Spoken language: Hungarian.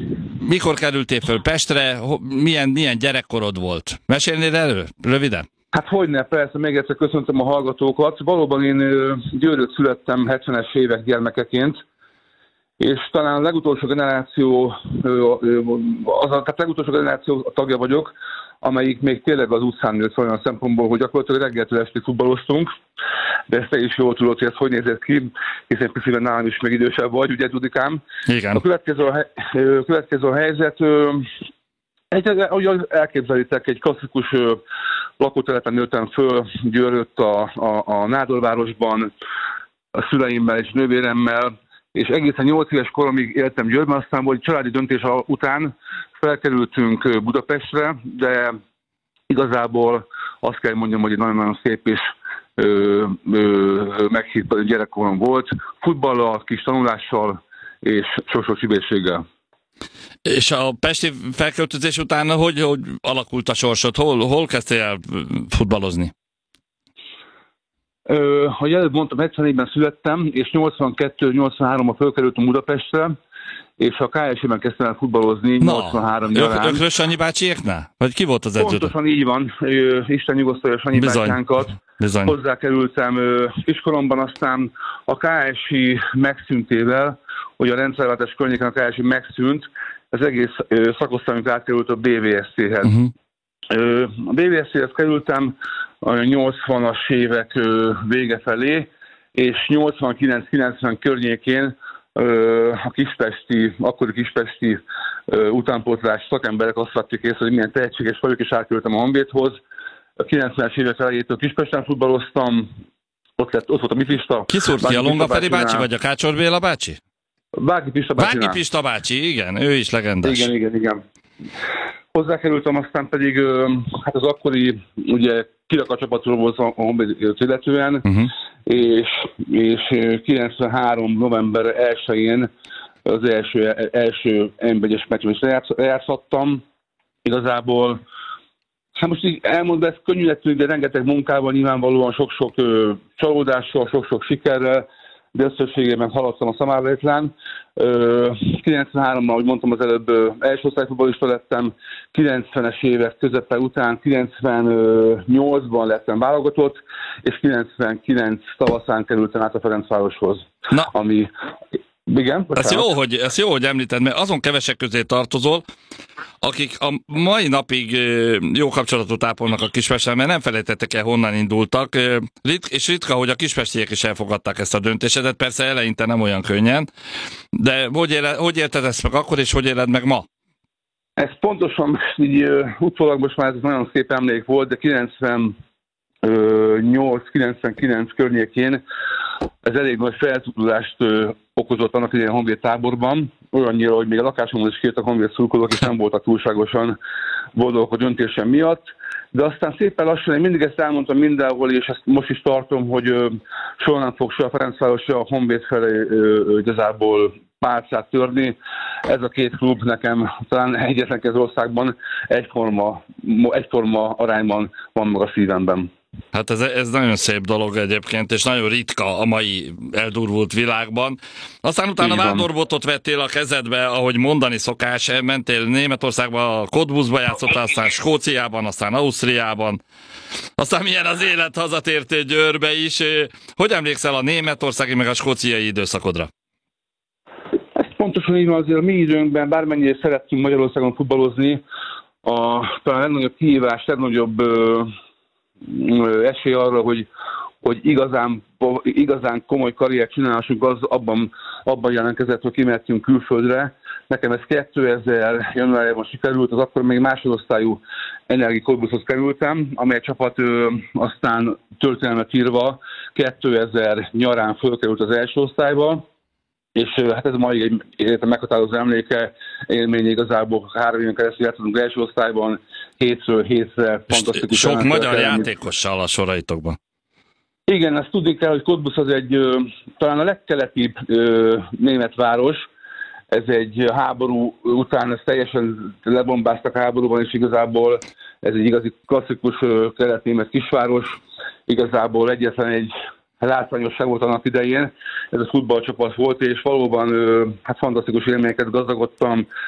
Mikor kerültél föl Pestre? Milyen gyerekkorod volt? Mesélnéd elő? Röviden? Hát hogyne, persze, még egyszer köszöntöm a hallgatókat. Valóban én Győrött születtem 70-es évek gyermekeként, és talán a legutolsó generáció, tehát legutolsó generáció tagja vagyok, amelyik még tényleg az utcán nőtt olyan a szempontból, hogy gyakorlatilag reggeltől estig futballoztunk, de ezt te is jól tudod, hogy ez hogy nézett ki, hiszen piciben nálam is még idősebb vagy, ugye Dudikám? Igen. A következő a helyzet, ahogy elképzelitek, egy klasszikus lakótelepen nőttem föl, Győrött a Nádorvárosban, a szüleimmel és nővéremmel, és egészen 8 éves koromig éltem Győrben, aztán volt családi döntés után felkerültünk Budapestre, de igazából azt kell mondjam, hogy egy nagyon-nagyon szép és meghitt gyerekkorom volt, futballal, kis tanulással és sok-sok csibészséggel. És a pesti felköltözés után hogy alakult a sorsod? Hol kezdtél el futballozni? Ahogy előbb mondtam, 70-ben születtem, és 82-83-ban fölkerültem Budapestre, és a KSI-ben kezdtem el futballozni 83 nyarán. Ökrös Sanyi bácsiéknál? Vagy ki volt az edző? Pontosan így van. Isten nyugosztalja Sanyi bátyánkat. Bizony. Hozzákerültem kiskoromban, aztán a KSI megszüntével, hogy a rendszerváltás környéken a KSI megszűnt, az egész szakosztályunk átkerült a BVSC-hez. A BVSC-hez kerültem a 80-as évek vége felé, és 89-90 környékén akkori kispesti utánpótlás szakemberek azt vették észre, hogy milyen tehetséges vagyok, és átkerültem a Honvédhoz. A 90-es évek elejétől Kispesten futballoztam, ott volt a Mifista. Ki szúrt ki, a Longa Feri bácsi, vagy a Kácsor Béla bácsi? Vági Pista bácsi. Vági Pista bácsi, igen, ő is legendás. Igen. Hozzákerültem, aztán pedig hát az akkori, ugye Kiraka csapatról volt a Honvédot illetően, és 93. november 1-én az első M1-es meccsen is lejátszottam. Igazából, hát most így elmondva, ez könnyű lett, de rengeteg munkával, nyilvánvalóan sok-sok csalódással, sok-sok sikerrel, de összességében haladtam a szamárvétlán. 93-ban, ahogy mondtam az előbb, első osztályfutballista lettem, 90-es évek közepe után 98-ban lettem válogatott, és 99 tavaszán kerültem át a Ferencvároshoz. Na. Ami... Igen? Ez jó, hogy említed, mert azon kevesek közé tartozol, akik a mai napig jó kapcsolatot ápolnak a Kispesten, mert nem felejtettek el, honnan indultak, és ritka, hogy a kispestiek is elfogadták ezt a döntésedet, persze eleinte nem olyan könnyen, de hogy élted ezt meg akkor, és hogy éled meg ma? Ez pontosan, így utólag most már ez nagyon szép emlék volt, de 98-99 környékén ez elég nagy feltudulást okozott annak idején a Honvéd táborban, olyannyira, hogy még a lakásomhoz is kértek Honvéd szurkolók, és nem voltak túlságosan boldogok a döntésem miatt. De aztán szépen lassan, én mindig ezt elmondtam mindenhol, és ezt most is tartom, hogy soha nem fog se a Ferencváros, se a Honvéd felé igazából pálcát törni. Ez a két klub nekem talán egyetlen az országban egyforma arányban van meg a szívemben. Hát ez nagyon szép dolog egyébként, és nagyon ritka a mai eldurvult világban. Aztán utána vándorbotot vettél a kezedbe, ahogy mondani szokás, mentél Németországba, Cottbusba játszottál, aztán Skóciában, aztán Ausztriában. Aztán milyen az élet, hazatértél Győrbe is. Hogy emlékszel a németországi meg a skóciai időszakodra? Ez pontosan így van, azért a mi időnkben, bármennyire szerettünk Magyarországon futballozni, talán a legnagyobb kihívás, legnagyobb esély arra, hogy igazán komoly karriert csinálásunk, az abban jelentkezett, hogy kimehetünk külföldre. Nekem ez 2000 januárjában sikerült, az akkor még másodosztályú Energi Cottbushoz kerültem, amely csapat aztán történelmet írva 2000 nyarán fölkerült az első osztályba, és hát ez mai egy életem meghatározó emléke, élmény igazából 3 éven keresztül játszottunk első osztályban, hétről hétre fantasztikus. Sok magyar játékossal a soraitokban. Igen, ezt tudni kell, hogy Cottbus az talán a legkeletibb német város. Ez egy háború után, ezt teljesen lebombáztak a háborúban, és igazából ez egy igazi klasszikus kelet-német kisváros. Igazából egyetlen egy látványosság volt annak idején, ez a futballcsapat volt, és valóban hát fantasztikus élményeket gazdagodtam,